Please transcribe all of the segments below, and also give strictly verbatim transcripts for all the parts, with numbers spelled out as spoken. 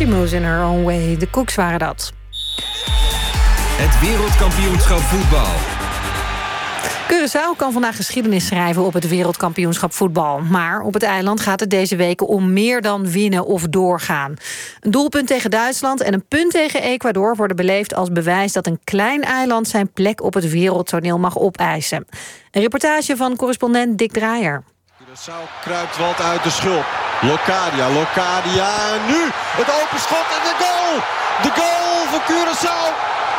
She Moves in Her Own Way. De Cooks waren dat. Het wereldkampioenschap voetbal. Curaçao kan vandaag geschiedenis schrijven op het wereldkampioenschap voetbal. Maar op het eiland gaat het deze week om meer dan winnen of doorgaan. Een doelpunt tegen Duitsland en een punt tegen Ecuador worden beleefd als bewijs dat een klein eiland zijn plek op het wereldtoneel mag opeisen. Een reportage van correspondent Dick Draaier. Curaçao kruipt wat uit de schulp. Locadia, Locadia en nu het open schot en de goal! De goal voor Curaçao!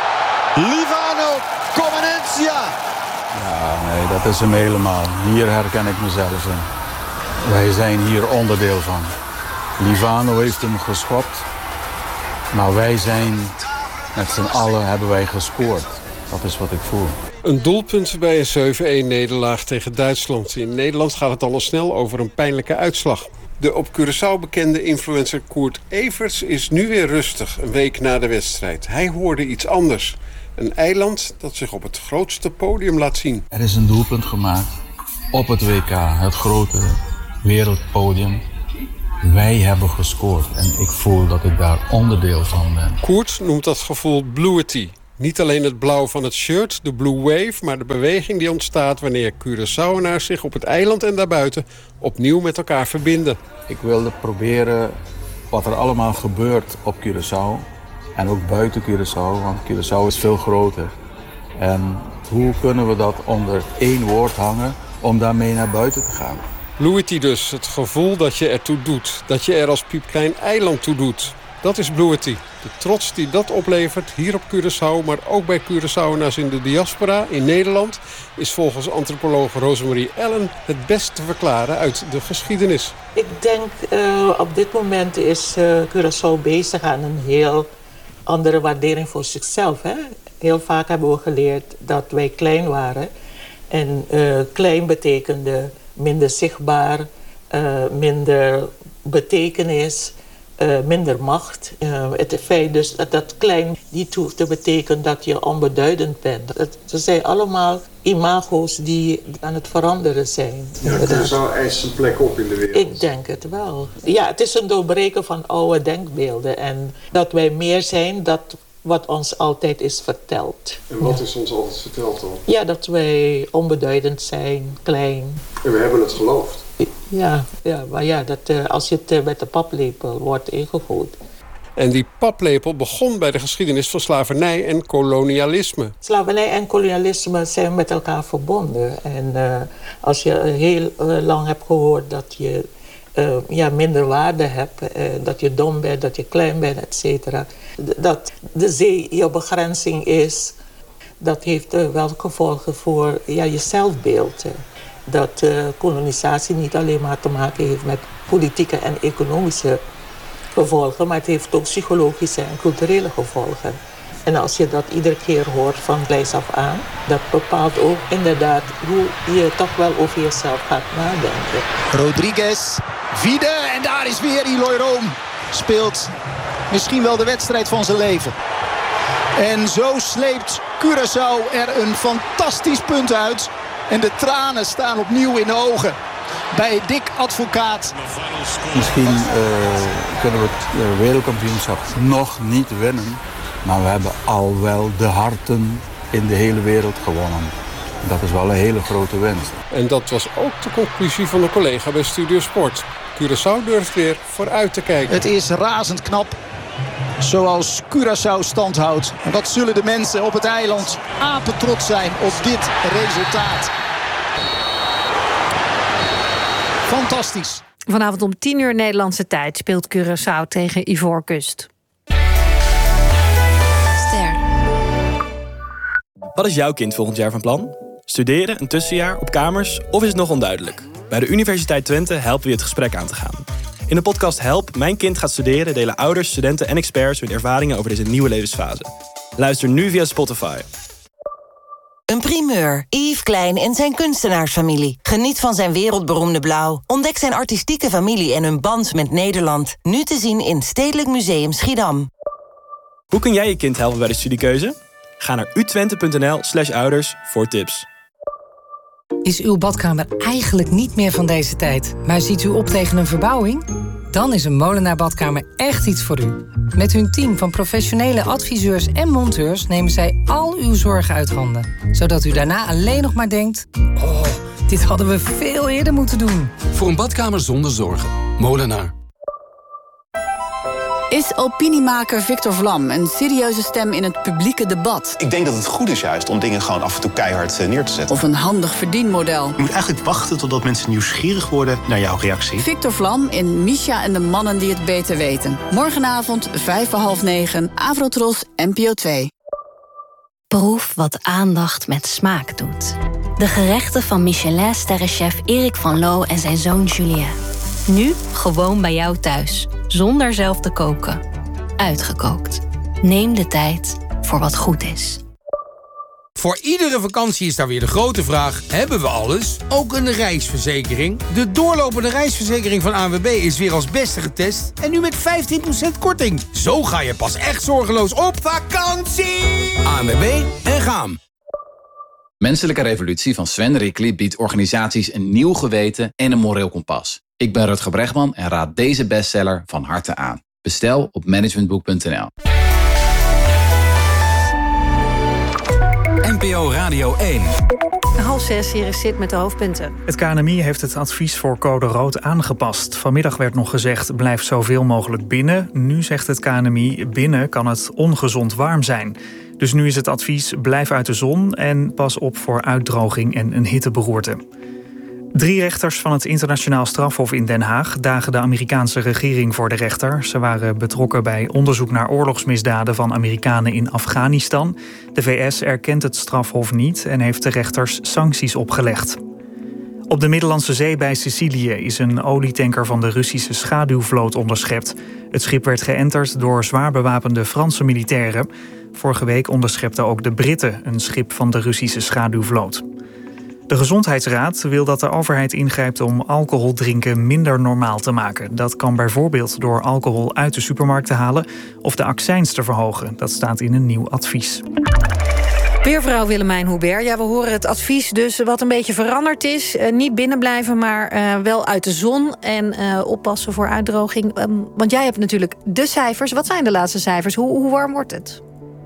Livano Comenencia! Ja, nee, dat is hem helemaal. Hier herken ik mezelf in. Wij zijn hier onderdeel van. Livano heeft hem geschopt. Maar wij zijn, met z'n allen hebben wij gescoord. Dat is wat ik voel. Een doelpunt bij een zeven-een nederlaag tegen Duitsland. In Nederland gaat het al snel over een pijnlijke uitslag. De op Curaçao bekende influencer Koert Everts is nu weer rustig, een week na de wedstrijd. Hij hoorde iets anders. Een eiland dat zich op het grootste podium laat zien. Er is een doelpunt gemaakt op het W K, het grote wereldpodium. Wij hebben gescoord en ik voel dat ik daar onderdeel van ben. Koert noemt dat gevoel bluety. Niet alleen het blauw van het shirt, de blue wave, maar de beweging die ontstaat wanneer Curaçaoënaars zich op het eiland en daarbuiten opnieuw met elkaar verbinden. Ik wilde proberen wat er allemaal gebeurt op Curaçao. En ook buiten Curaçao, want Curaçao is veel groter. En hoe kunnen we dat onder één woord hangen om daarmee naar buiten te gaan? Bluety dus, het gevoel dat je ertoe doet. Dat je er als piepklein eiland toe doet. Dat is Bluety. De trots die dat oplevert hier op Curaçao, maar ook bij Curaçaoënaars in de diaspora in Nederland, is volgens antropoloog Rosemarie Ellen het best te verklaren uit de geschiedenis. Ik denk uh, op dit moment is uh, Curaçao bezig aan een heel andere waardering voor zichzelf. Hè? Heel vaak hebben we geleerd dat wij klein waren. En uh, klein betekende minder zichtbaar, uh, minder betekenis, uh, minder macht. Uh, het feit dus dat dat klein niet hoeft te betekenen dat je onbeduidend bent. Het, ze zijn allemaal imago's die aan het veranderen zijn. Ja, Curaçao eist zijn plek op in de wereld. Ik denk het wel. Ja, het is een doorbreken van oude denkbeelden. En dat wij meer zijn dan wat ons altijd is verteld. En wat is ons altijd verteld dan? Ja, dat wij onbeduidend zijn, klein. En we hebben het geloofd. Ja, ja maar ja, dat, uh, als je het uh, met de paplepel wordt ingegoten. En die paplepel begon bij de geschiedenis van slavernij en kolonialisme. Slavernij en kolonialisme zijn met elkaar verbonden. En uh, als je heel uh, lang hebt gehoord dat je uh, ja, minder waarde hebt, uh, dat je dom bent, dat je klein bent, et cetera. Dat de zee je begrenzing is, dat heeft uh, wel gevolgen voor ja, je zelfbeeld. Dat uh, kolonisatie niet alleen maar te maken heeft met politieke en economische gevolgen, maar het heeft ook psychologische en culturele gevolgen. En als je dat iedere keer hoort van kleins af aan, dat bepaalt ook inderdaad hoe je toch wel over jezelf gaat nadenken. Rodriguez, Vide en daar is weer Eloy Room. Speelt misschien wel de wedstrijd van zijn leven. En zo sleept Curaçao er een fantastisch punt uit. En de tranen staan opnieuw in de ogen bij Dick Advocaat. Misschien uh, kunnen we het uh, wereldkampioenschap nog niet winnen. Maar we hebben al wel de harten in de hele wereld gewonnen. Dat is wel een hele grote winst. En dat was ook de conclusie van een collega bij Studio Sport. Curaçao durft weer vooruit te kijken. Het is razend knap zoals Curaçao stand houdt. En wat zullen de mensen op het eiland apetrots zijn op dit resultaat. Fantastisch. Vanavond om tien uur Nederlandse tijd speelt Curaçao tegen Ivoorkust. Ster. Wat is jouw kind volgend jaar van plan? Studeren, een tussenjaar, op kamers of is het nog onduidelijk? Bij de Universiteit Twente helpen we je het gesprek aan te gaan. In de podcast Help, mijn kind gaat studeren delen ouders, studenten en experts hun ervaringen over deze nieuwe levensfase. Luister nu via Spotify. Een primeur. Yves Klein en zijn kunstenaarsfamilie. Geniet van zijn wereldberoemde blauw. Ontdek zijn artistieke familie en hun band met Nederland. Nu te zien in Stedelijk Museum Schiedam. Hoe kun jij je kind helpen bij de studiekeuze? Ga naar utwente.nl slash ouders voor tips. Is uw badkamer eigenlijk niet meer van deze tijd, maar ziet u op tegen een verbouwing? Dan is een Molenaar badkamer echt iets voor u. Met hun team van professionele adviseurs en monteurs nemen zij al uw zorgen uit handen. Zodat u daarna alleen nog maar denkt: oh, dit hadden we veel eerder moeten doen. Voor een badkamer zonder zorgen. Molenaar. Is opiniemaker Victor Vlam een serieuze stem in het publieke debat? Ik denk dat het goed is juist om dingen gewoon af en toe keihard neer te zetten. Of een handig verdienmodel? Je moet eigenlijk wachten totdat mensen nieuwsgierig worden naar jouw reactie. Victor Vlam in Misha en de mannen die het beter weten. Morgenavond, vijf voor half negen, Avrotros, N P O twee. Proef wat aandacht met smaak doet. De gerechten van Michelin-sterrenchef Erik van Loo en zijn zoon Julien. Nu gewoon bij jou thuis, zonder zelf te koken. Uitgekookt. Neem de tijd voor wat goed is. Voor iedere vakantie is daar weer de grote vraag: hebben we alles? Ook een reisverzekering? De doorlopende reisverzekering van A N W B is weer als beste getest en nu met vijftien procent korting. Zo ga je pas echt zorgeloos op vakantie! A N W B en Gaam. Menselijke Revolutie van Sven Rickli biedt organisaties een nieuw geweten en een moreel kompas. Ik ben Rutger Bregman en raad deze bestseller van harte aan. Bestel op managementboek punt n l. N P O Radio één. Half zes, hier is Sid met de hoofdpunten. Het K N M I heeft het advies voor code rood aangepast. Vanmiddag werd nog gezegd: blijf zoveel mogelijk binnen. Nu zegt het K N M I: binnen kan het ongezond warm zijn. Dus nu is het advies: blijf uit de zon en pas op voor uitdroging en een hitteberoerte. Drie rechters van het Internationaal Strafhof in Den Haag dagen de Amerikaanse regering voor de rechter. Ze waren betrokken bij onderzoek naar oorlogsmisdaden van Amerikanen in Afghanistan. De V S erkent het strafhof niet en heeft de rechters sancties opgelegd. Op de Middellandse Zee bij Sicilië is een olietanker van de Russische schaduwvloot onderschept. Het schip werd geënterd door zwaar bewapende Franse militairen. Vorige week onderschepten ook de Britten een schip van de Russische schaduwvloot. De Gezondheidsraad wil dat de overheid ingrijpt om alcoholdrinken minder normaal te maken. Dat kan bijvoorbeeld door alcohol uit de supermarkt te halen of de accijns te verhogen. Dat staat in een nieuw advies. Weervrouw Willemijn Hubert. Ja, we horen het advies dus wat een beetje veranderd is. Uh, niet binnen blijven, maar uh, wel uit de zon. En uh, oppassen voor uitdroging. Um, want jij hebt natuurlijk de cijfers. Wat zijn de laatste cijfers? Hoe, hoe warm wordt het?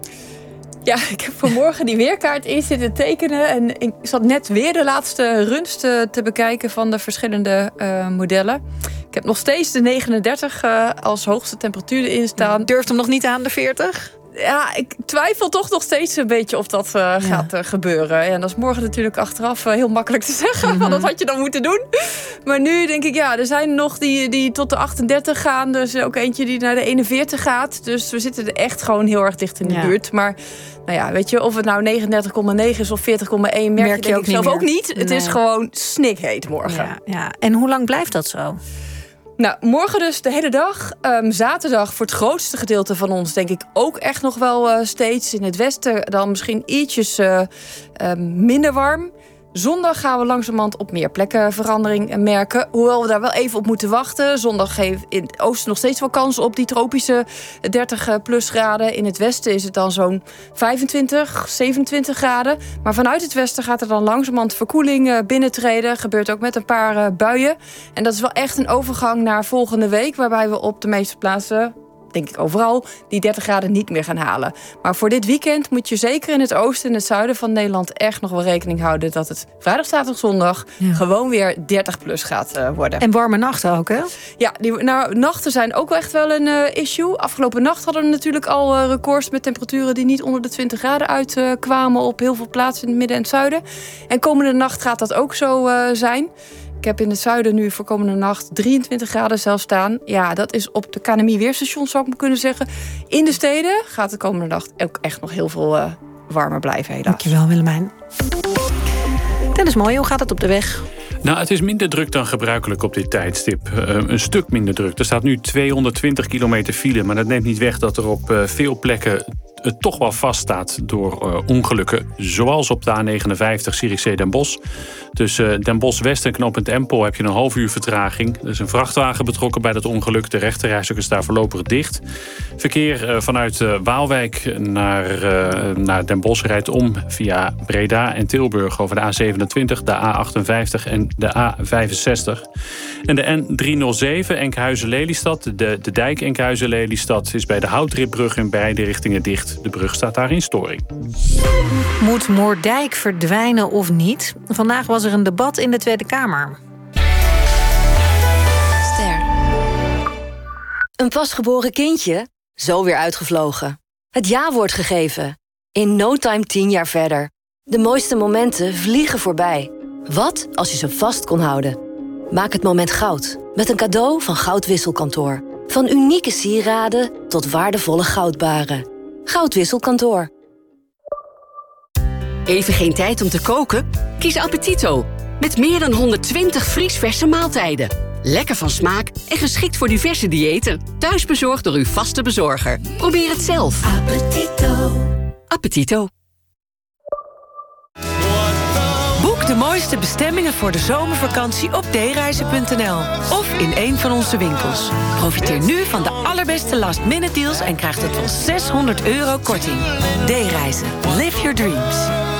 Ja, ik heb vanmorgen die weerkaart in zitten tekenen. En ik zat net weer de laatste runst te bekijken van de verschillende uh, modellen. Ik heb nog steeds de negenendertig uh, als hoogste temperatuur erin staan. Durft hem nog niet aan de veertig? Ja, ik twijfel toch nog steeds een beetje of dat uh, ja. gaat uh, gebeuren. En dat is morgen natuurlijk achteraf uh, heel makkelijk te zeggen. Mm-hmm. Want dat had je dan moeten doen. Maar nu denk ik, ja, er zijn nog die, die tot de achtendertig gaan. Dus ook eentje die naar de eenenveertig gaat. Dus we zitten er echt gewoon heel erg dicht in de ja. buurt. Maar nou ja, weet je, of het nou negenendertig komma negen is of veertig komma één... merk, merk je, je ook zelf meer. ook niet. Het nee. is gewoon snikheet morgen. Ja, ja. En hoe lang blijft dat zo? Nou, morgen dus de hele dag. Um, zaterdag voor het grootste gedeelte van ons denk ik ook echt nog wel uh, steeds. In het westen dan misschien ietsjes uh, uh, minder warm. Zondag gaan we langzamerhand op meer plekken verandering merken. Hoewel we daar wel even op moeten wachten. Zondag geeft in het oosten nog steeds wel kans op die tropische dertig plus graden. In het westen is het dan zo'n vijfentwintig, zevenentwintig graden. Maar vanuit het westen gaat er dan langzamerhand verkoeling binnentreden. Gebeurt ook met een paar buien. En dat is wel echt een overgang naar volgende week. Waarbij we op de meeste plaatsen, denk ik overal, die dertig graden niet meer gaan halen. Maar voor dit weekend moet je zeker in het oosten en het zuiden van Nederland echt nog wel rekening houden dat het vrijdag, zaterdag, zondag ja. gewoon weer dertig plus gaat uh, worden. En warme nachten ook, hè? Ja, die nou, nachten zijn ook wel echt wel een uh, issue. Afgelopen nacht hadden we natuurlijk al uh, records met temperaturen die niet onder de twintig graden uitkwamen uh, op heel veel plaatsen in het midden en het zuiden. En komende nacht gaat dat ook zo uh, zijn. Ik heb in het zuiden nu voor komende nacht drieëntwintig graden zelf staan. Ja, dat is op de K N M I weerstation, zou ik maar kunnen zeggen. In de steden gaat de komende nacht ook echt nog heel veel uh, warmer blijven, helaas. Dankjewel, Willemijn. Dennis Mooi, hoe gaat het op de weg? Nou, het is minder druk dan gebruikelijk op dit tijdstip. Uh, een stuk minder druk. Er staat nu tweehonderdtwintig kilometer file, maar dat neemt niet weg dat er op uh, veel plekken het toch wel vaststaat door uh, ongelukken. Zoals op de A negenenvijftig Zierikzee Den Bosch. Tussen Den Bosch West en knooppunt Empel heb je een half uur vertraging. Er is een vrachtwagen betrokken bij dat ongeluk. De rechterrijstrook is daar voorlopig dicht. Verkeer uh, vanuit uh, Waalwijk naar, uh, naar Den Bosch rijdt om via Breda en Tilburg over de A zevenentwintig, de A achtenvijftig en de A vijfenzestig. En de N driehonderdzeven Enkhuizen-Lelystad, de, de dijk Enkhuizen-Lelystad, is bij de Houtripbrug in beide richtingen dicht. De brug staat daar in storing. Moet Moerdijk verdwijnen of niet? Vandaag was er een debat in de Tweede Kamer. Ster. Een pasgeboren kindje, zo weer uitgevlogen. Het ja-woord gegeven. In no time tien jaar verder. De mooiste momenten vliegen voorbij. Wat als je ze vast kon houden? Maak het moment goud met een cadeau van Goudwisselkantoor. Van unieke sieraden tot waardevolle goudbaren. Goudwisselkantoor. Even geen tijd om te koken? Kies Appetito. Met meer dan honderdtwintig vriesverse maaltijden. Lekker van smaak en geschikt voor diverse diëten. Thuisbezorgd door uw vaste bezorger. Probeer het zelf. Appetito. Appetito. Boek de mooiste bestemmingen voor de zomervakantie op d reizen punt n l of in een van onze winkels. Profiteer nu van de allerbeste last-minute deals en krijg tot wel zeshonderd euro korting. D-reizen. Live your dreams.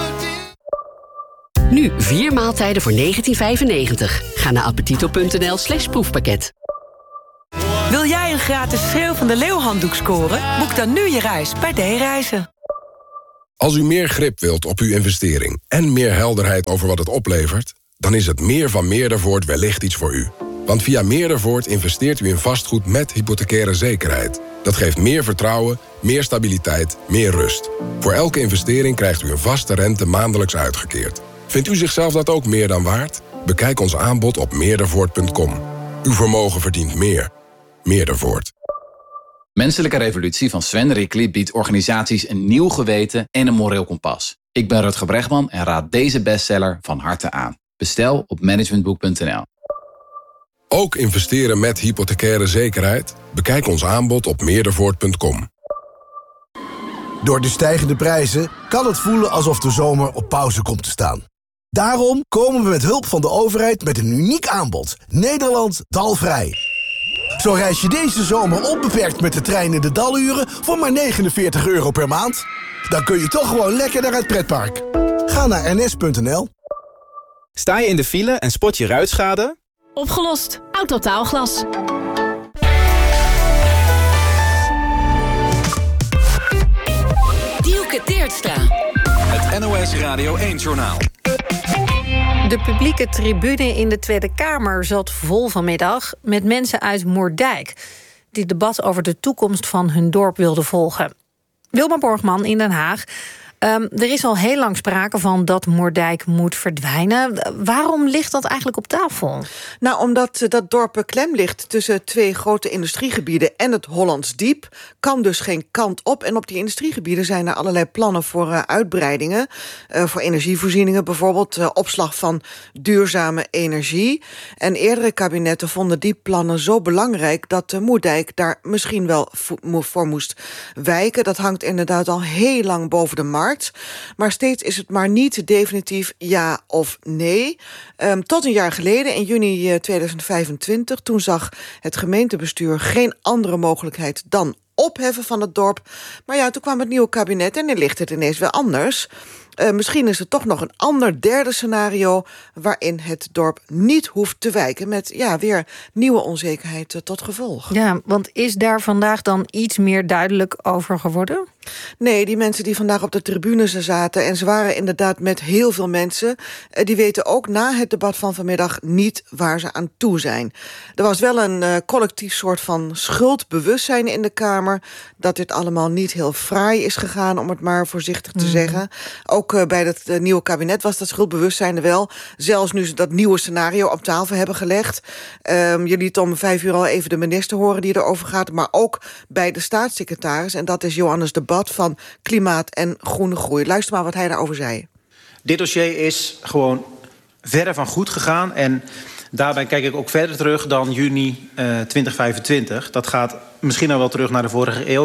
Nu vier maaltijden voor negentien vijfennegentig. Ga naar appetito punt n l slash proefpakket. Wil jij een gratis Schreeuw van de Leeuw handdoek scoren? Boek dan nu je reis bij D-reizen. Als u meer grip wilt op uw investering en meer helderheid over wat het oplevert, dan is het meer van Meerdervoort wellicht iets voor u. Want via Meerdervoort investeert u in vastgoed met hypothecaire zekerheid. Dat geeft meer vertrouwen, meer stabiliteit, meer rust. Voor elke investering krijgt u een vaste rente maandelijks uitgekeerd. Vindt u zichzelf dat ook meer dan waard? Bekijk ons aanbod op meerdervoort punt com. Uw vermogen verdient meer. Meerdervoort. Menselijke Revolutie van Sven Rickli biedt organisaties een nieuw geweten en een moreel kompas. Ik ben Rutger Bregman en raad deze bestseller van harte aan. Bestel op managementboek punt n l. Ook investeren met hypothecaire zekerheid? Bekijk ons aanbod op meerdervoort punt com. Door de stijgende prijzen kan het voelen alsof de zomer op pauze komt te staan. Daarom komen we met hulp van de overheid met een uniek aanbod. Nederland dalvrij. Zo reis je deze zomer onbeperkt met de trein in de daluren voor maar negenenveertig euro per maand. Dan kun je toch gewoon lekker naar het pretpark. Ga naar n s punt n l. Sta je in de file en spot je ruitschade? Opgelost. Autotaalglas. Dielke Teertstra. Het N O S Radio één-journaal. De publieke tribune in de Tweede Kamer zat vol vanmiddag met mensen uit Moerdijk die het debat over de toekomst van hun dorp wilden volgen. Wilma Borgman in Den Haag. Um, er is al heel lang sprake van dat Moerdijk moet verdwijnen. Waarom ligt dat eigenlijk op tafel? Nou, omdat dat dorp klem ligt tussen twee grote industriegebieden en het Hollands Diep, kan dus geen kant op. En op die industriegebieden zijn er allerlei plannen voor uh, uitbreidingen. Uh, voor energievoorzieningen bijvoorbeeld, uh, opslag van duurzame energie. En eerdere kabinetten vonden die plannen zo belangrijk dat uh, Moerdijk daar misschien wel vo- voor moest wijken. Dat hangt inderdaad al heel lang boven de markt. Maar steeds is het maar niet definitief ja of nee. Um, tot een jaar geleden, in juni tweeduizend vijfentwintig... toen zag het gemeentebestuur geen andere mogelijkheid dan opheffen van het dorp. Maar ja, toen kwam het nieuwe kabinet en dan ligt het ineens weer anders. Uh, misschien is er toch nog een ander derde scenario waarin het dorp niet hoeft te wijken met ja, weer nieuwe onzekerheid uh, tot gevolg. Ja, want is daar vandaag dan iets meer duidelijk over geworden? Nee, die mensen die vandaag op de tribunes zaten, en ze waren inderdaad met heel veel mensen, uh, die weten ook na het debat van vanmiddag niet waar ze aan toe zijn. Er was wel een uh, collectief soort van schuldbewustzijn in de Kamer dat dit allemaal niet heel fraai is gegaan, om het maar voorzichtig te mm. zeggen. Ook uh, bij het uh, nieuwe kabinet was dat schuldbewustzijn er wel. Zelfs nu ze dat nieuwe scenario op tafel hebben gelegd. Um, je liet om vijf uur al even de minister horen die erover gaat, maar ook bij de staatssecretaris, en dat is Johannes de Bad van Klimaat en Groene Groei. Luister maar wat hij daarover zei. Dit dossier is gewoon verre van goed gegaan. En daarbij kijk ik ook verder terug dan juni uh, twintig vijfentwintig. Dat gaat misschien al wel terug naar de vorige eeuw.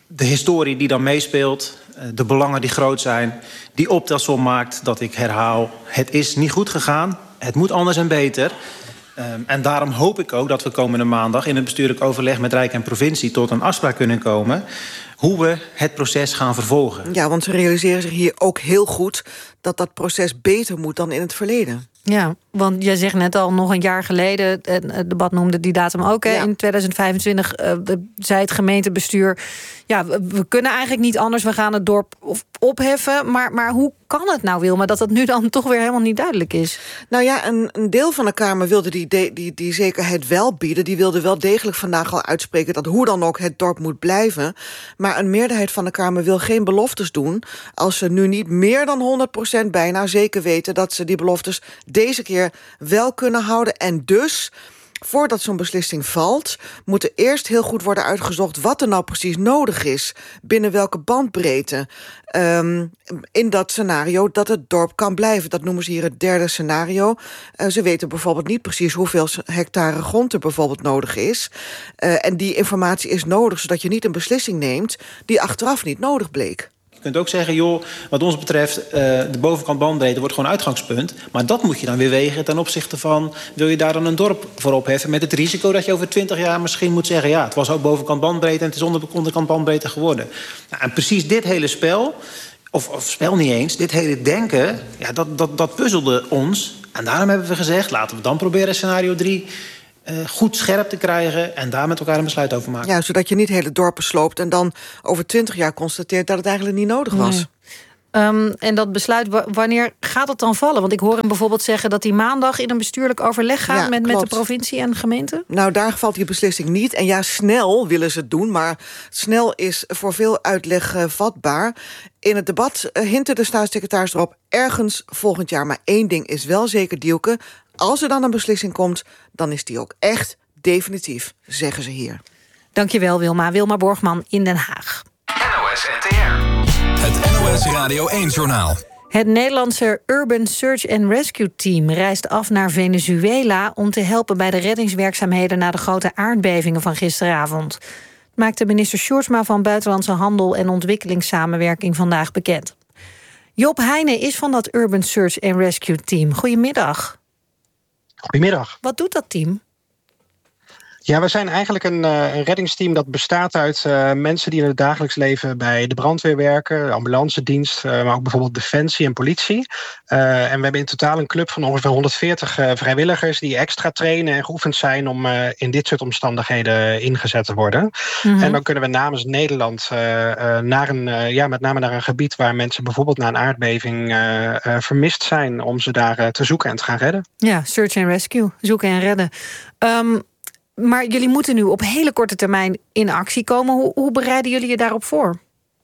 de historie die dan meespeelt, de belangen die groot zijn, die optelsom maakt dat ik herhaal, het is niet goed gegaan, het moet anders en beter. Um, en daarom hoop ik ook dat we komende maandag in het bestuurlijk overleg met Rijk en provincie tot een afspraak kunnen komen hoe we het proces gaan vervolgen. Ja, want ze realiseren zich hier ook heel goed dat dat proces beter moet dan in het verleden. Ja, want jij zegt net al, nog een jaar geleden, het debat noemde die datum ook, hè, ja. in tweeduizend vijfentwintig uh, zei het gemeentebestuur, ja, we, we kunnen eigenlijk niet anders, we gaan het dorp opheffen. Maar, maar hoe kan het nou, Wilma, dat dat nu dan toch weer helemaal niet duidelijk is? Nou ja, een, een deel van de Kamer wilde die, de, die, die zekerheid wel bieden. Die wilde wel degelijk vandaag al uitspreken dat hoe dan ook het dorp moet blijven. Maar een meerderheid van de Kamer wil geen beloftes doen als ze nu niet meer dan honderd procent bijna zeker weten dat ze die beloftes deze keer wel kunnen houden. En dus, voordat zo'n beslissing valt, moet er eerst heel goed worden uitgezocht wat er nou precies nodig is. Binnen welke bandbreedte. Um, in dat scenario dat het dorp kan blijven. Dat noemen ze hier het derde scenario. Uh, ze weten bijvoorbeeld niet precies hoeveel hectare grond er bijvoorbeeld nodig is. Uh, en die informatie is nodig, zodat je niet een beslissing neemt die achteraf niet nodig bleek. Je kunt ook zeggen, joh, wat ons betreft, uh, de bovenkant bandbreedte wordt gewoon uitgangspunt. Maar dat moet je dan weer wegen ten opzichte van, wil je daar dan een dorp voor opheffen met het risico dat je over twintig jaar misschien moet zeggen, ja, het was ook bovenkant bandbreedte en het is onder, onderkant bandbreedte geworden. Nou, en precies dit hele spel, of, of spel niet eens, dit hele denken, ja, dat, dat, dat puzzelde ons. En daarom hebben we gezegd, laten we dan proberen scenario drie... Uh, goed scherp te krijgen en daar met elkaar een besluit over maken. Ja, zodat je niet hele dorpen sloopt en dan over twintig jaar constateert dat het eigenlijk niet nodig was. Nee. Um, en dat besluit, wanneer gaat het dan vallen? Want ik hoor hem bijvoorbeeld zeggen dat hij maandag in een bestuurlijk overleg gaat ja, met, met de provincie en de gemeente. Nou, daar valt die beslissing niet. En ja, snel willen ze het doen, maar snel is voor veel uitleg uh, vatbaar. In het debat uh, hintte de staatssecretaris erop ergens volgend jaar. Maar één ding is wel zeker, Dielke. Als er dan een beslissing komt, dan is die ook echt definitief, zeggen ze hier. Dankjewel, Wilma. Wilma Borgman in Den Haag. N O S N T R. Het N O S Radio één-journaal. Het Nederlandse Urban Search and Rescue Team reist af naar Venezuela om te helpen bij de reddingswerkzaamheden na de grote aardbevingen van gisteravond. Dat maakte minister Sjoerdsma van Buitenlandse Handel en Ontwikkelingssamenwerking vandaag bekend. Job Heijnen is van dat Urban Search and Rescue Team. Goedemiddag. Goedemiddag. Wat doet dat team? Ja, we zijn eigenlijk een, uh, een reddingsteam dat bestaat uit uh, mensen die in het dagelijks leven bij de brandweer werken, de ambulancedienst, uh, maar ook bijvoorbeeld defensie en politie. Uh, en we hebben in totaal een club van ongeveer honderdveertig uh, vrijwilligers die extra trainen en geoefend zijn om uh, in dit soort omstandigheden ingezet te worden. Mm-hmm. En dan kunnen we namens Nederland uh, uh, naar een, uh, ja, met name naar een gebied waar mensen bijvoorbeeld na een aardbeving uh, uh, vermist zijn, om ze daar uh, te zoeken en te gaan redden. Ja, search and rescue, zoeken en redden. Um, Maar jullie moeten nu op hele korte termijn in actie komen. Hoe, hoe bereiden jullie je daarop voor?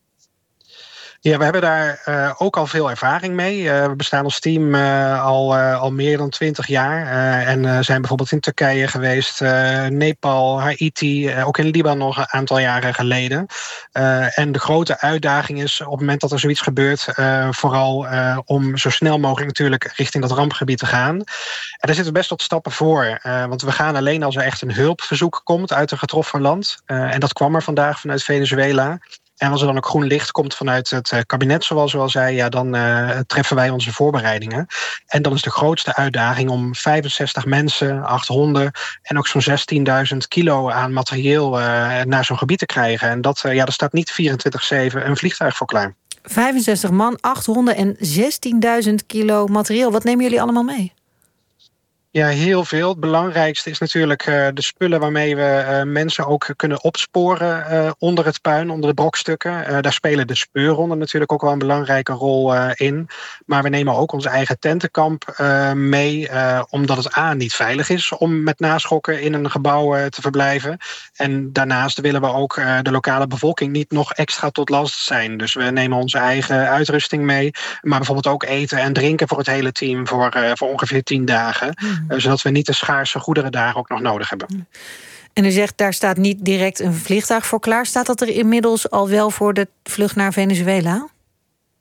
Ja, we hebben daar uh, ook al veel ervaring mee. Uh, we bestaan als team uh, al, uh, al meer dan twintig jaar. Uh, en uh, zijn bijvoorbeeld in Turkije geweest, uh, Nepal, Haiti, uh, ook in Libanon nog een aantal jaren geleden. Uh, en de grote uitdaging is op het moment dat er zoiets gebeurt, uh, vooral uh, om zo snel mogelijk natuurlijk richting dat rampgebied te gaan. En daar zitten best wat stappen voor. Uh, want we gaan alleen als er echt een hulpverzoek komt uit een getroffen land. Uh, en dat kwam er vandaag vanuit Venezuela. En als er dan ook groen licht komt vanuit het kabinet, zoals u al zei, ja, dan uh, treffen wij onze voorbereidingen. En dan is de grootste uitdaging om vijfenzestig mensen, acht honden en ook zo'n zestienduizend kilo aan materieel uh, naar zo'n gebied te krijgen. En dat, uh, ja, daar staat niet vierentwintig zeven een vliegtuig voor klaar. vijfenzestig man, acht honden en zestienduizend kilo materieel. Wat nemen jullie allemaal mee? Ja, heel veel. Het belangrijkste is natuurlijk uh, de spullen waarmee we uh, mensen ook kunnen opsporen uh, onder het puin, onder de brokstukken. Uh, daar spelen de speurhonden natuurlijk ook wel een belangrijke rol uh, in. Maar we nemen ook ons eigen tentenkamp uh, mee, uh, omdat het A, niet veilig is om met naschokken in een gebouw uh, te verblijven. En daarnaast willen we ook uh, de lokale bevolking niet nog extra tot last zijn. Dus we nemen onze eigen uitrusting mee, maar bijvoorbeeld ook eten en drinken voor het hele team voor, uh, voor ongeveer tien dagen. Mm. Uh, zodat we niet de schaarse goederen daar ook nog nodig hebben. En u zegt, daar staat niet direct een vliegtuig voor klaar. Staat dat er inmiddels al wel voor de vlucht naar Venezuela?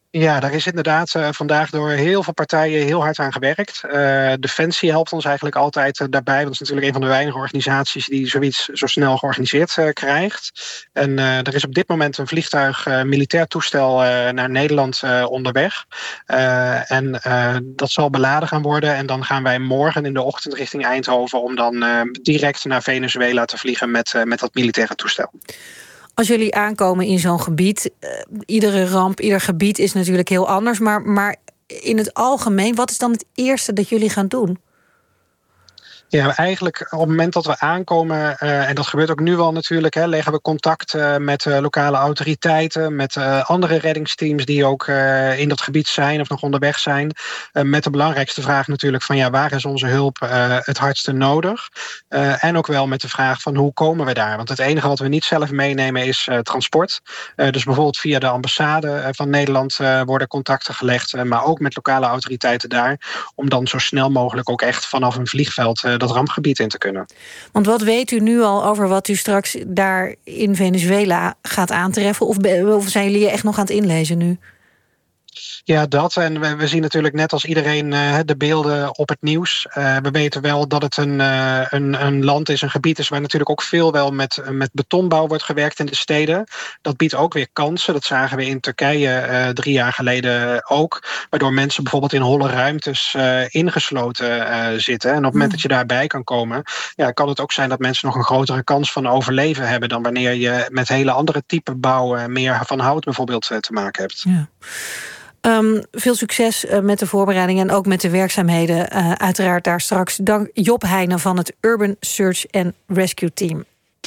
Ja, daar is inderdaad uh, vandaag door heel veel partijen heel hard aan gewerkt. Uh, Defensie helpt ons eigenlijk altijd uh, daarbij. Want dat is natuurlijk een van de weinige organisaties die zoiets zo snel georganiseerd uh, krijgt. En uh, er is op dit moment een vliegtuig, uh, militair toestel uh, naar Nederland uh, onderweg. Uh, en uh, dat zal beladen gaan worden. En dan gaan wij morgen in de ochtend richting Eindhoven om dan uh, direct naar Venezuela te vliegen met, uh, met dat militaire toestel. Als jullie aankomen in zo'n gebied, uh, iedere ramp, ieder gebied is natuurlijk heel anders. Maar, maar in het algemeen, wat is dan het eerste dat jullie gaan doen? Ja, eigenlijk op het moment dat we aankomen, uh, en dat gebeurt ook nu al natuurlijk, hè, leggen we contact uh, met uh, lokale autoriteiten, met uh, andere reddingsteams die ook uh, in dat gebied zijn of nog onderweg zijn. Uh, met de belangrijkste vraag natuurlijk van ja, waar is onze hulp uh, het hardste nodig? Uh, en ook wel met de vraag van hoe komen we daar? Want het enige wat we niet zelf meenemen is uh, transport. Uh, dus bijvoorbeeld via de ambassade uh, van Nederland uh, worden contacten gelegd, uh, maar ook met lokale autoriteiten daar, om dan zo snel mogelijk ook echt vanaf een vliegveld uh, dat rampgebied in te kunnen. Want wat weet u nu al over wat u straks daar in Venezuela gaat aantreffen? Of, of zijn jullie echt nog aan het inlezen nu? Ja, dat. En we, we zien natuurlijk net als iedereen uh, de beelden op het nieuws. Uh, we weten wel dat het een, uh, een, een land is, een gebied is waar natuurlijk ook veel wel met, met betonbouw wordt gewerkt in de steden. Dat biedt ook weer kansen. Dat zagen we in Turkije uh, drie jaar geleden ook. Waardoor mensen bijvoorbeeld in holle ruimtes uh, ingesloten uh, zitten. En op het moment dat je daarbij kan komen, ja, kan het ook zijn dat mensen nog een grotere kans van overleven hebben dan wanneer je met hele andere type bouw, uh, meer van hout bijvoorbeeld, uh, te maken hebt. Ja. Um, veel succes uh, met de voorbereidingen en ook met de werkzaamheden. Uh, uiteraard daar straks. Dank Job Heijnen van het Urban Search and Rescue Team.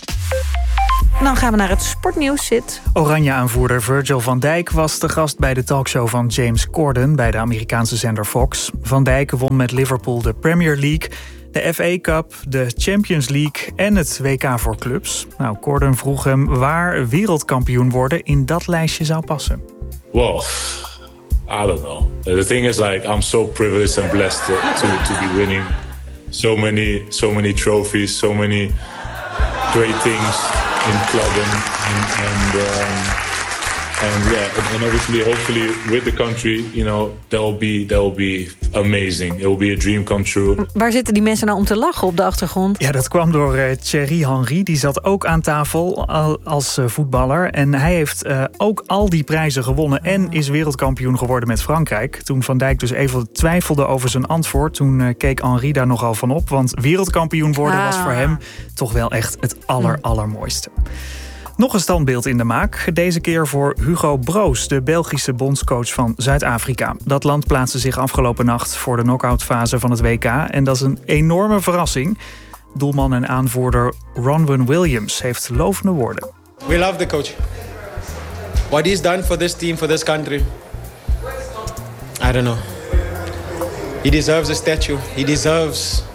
Dan gaan we naar het sportnieuws. Zit. Oranje-aanvoerder Virgil van Dijk was de gast bij de talkshow van James Corden bij de Amerikaanse zender Fox. Van Dijk won met Liverpool de Premier League, de F A Cup, de Champions League en het W K voor clubs. Nou, Corden vroeg hem waar wereldkampioen worden in dat lijstje zou passen. Wow. I don't know. The thing is, like, I'm so privileged and blessed to, to, to be winning so many, so many trophies, so many great things in club and and and, um, and yeah, and, and obviously, hopefully, with the country, you know, that will be that will be amazing. It will be a dream come true. Waar zitten die mensen nou om te lachen op de achtergrond? Ja, dat kwam door uh, Thierry Henry. Die zat ook aan tafel als uh, voetballer. En hij heeft uh, ook al die prijzen gewonnen en is wereldkampioen geworden met Frankrijk. Toen Van Dijk dus even twijfelde over zijn antwoord, toen uh, keek Henry daar nogal van op. Want wereldkampioen worden ah. was voor hem toch wel echt het aller, allermooiste. Nog een standbeeld in de maak. Deze keer voor Hugo Broos, de Belgische bondscoach van Zuid-Afrika. Dat land plaatste zich afgelopen nacht voor de knock-outfase van het W K. En dat is een enorme verrassing. Doelman en aanvoerder Ronwen Williams heeft lovende woorden. We love the coach. What he's done for this team, for this country. I don't know. He deserves a statue. He deserves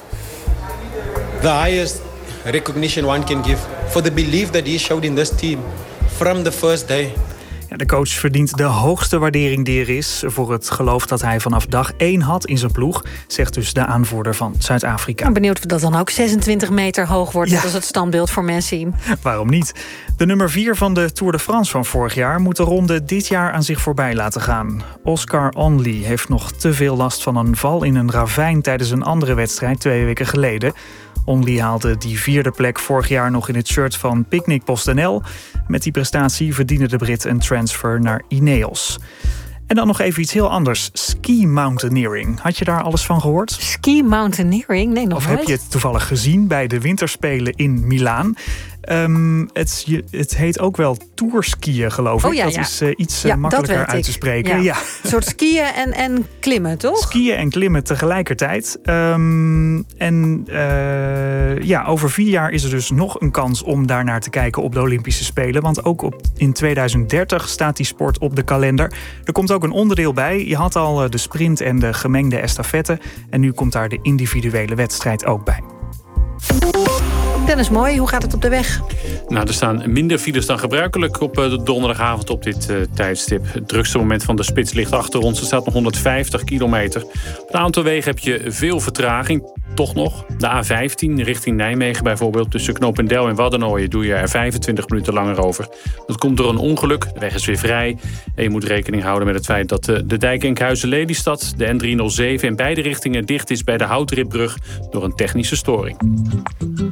the highest recognition one can give for the belief that he showed in this team from the first day. Ja, de coach verdient de hoogste waardering die er is voor het geloof dat hij vanaf dag één had in zijn ploeg, zegt dus de aanvoerder van Zuid-Afrika. Ik ben benieuwd of dat dan ook zesentwintig meter hoog wordt, ja. Als het standbeeld voor Messi. Waarom niet? De nummer vier van de Tour de France van vorig jaar moet de ronde dit jaar aan zich voorbij laten gaan. Oscar Onley heeft nog te veel last van een val in een ravijn tijdens een andere wedstrijd twee weken geleden. Onley haalde die vierde plek vorig jaar nog in het shirt van Picnic PostNL. Met die prestatie verdiende de Brit een transfer naar Ineos. En dan nog even iets heel anders. Ski mountaineering. Had je daar alles van gehoord? Ski mountaineering? Nee, nog Of nooit. heb je het toevallig gezien bij de winterspelen in Milaan? Um, het, het heet ook wel tourskiën, geloof ik. Oh, ja, dat ja. is uh, iets ja, uh, makkelijker uit te spreken. Ja. Ja. Een soort skiën en, en klimmen, toch? Skiën en klimmen tegelijkertijd. Um, en uh, ja, over vier jaar is er dus nog een kans om daarnaar te kijken op de Olympische Spelen. Want ook op, in tweeduizend dertig staat die sport op de kalender. Er komt ook een onderdeel bij. Je had al uh, de sprint en de gemengde estafette. En nu komt daar de individuele wedstrijd ook bij. Dennis Mooi, hoe gaat het op de weg? Nou, er staan minder files dan gebruikelijk op de donderdagavond op dit uh, tijdstip. Het drukste moment van de spits ligt achter ons. Er staat nog honderdvijftig kilometer. Op een aantal wegen heb je veel vertraging. Toch nog. De A vijftien richting Nijmegen bijvoorbeeld. Tussen Knopendel en Waddenooien doe je er vijfentwintig minuten langer over. Dat komt door een ongeluk. De weg is weer vrij. En je moet rekening houden met het feit dat de dijk Enkhuizen-Lelystad, de N driehonderdzeven in beide richtingen dicht is bij de Houtripbrug door een technische storing.